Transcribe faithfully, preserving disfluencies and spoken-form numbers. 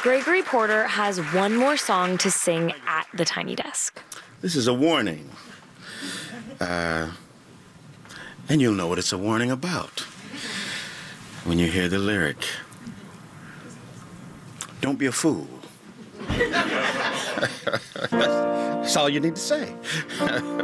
Gregory Porter has one more song to sing at the Tiny Desk. This is a warning. Uh, and you'll know what it's a warning about when you hear the lyric. Don't be a fool. That's all you need to say.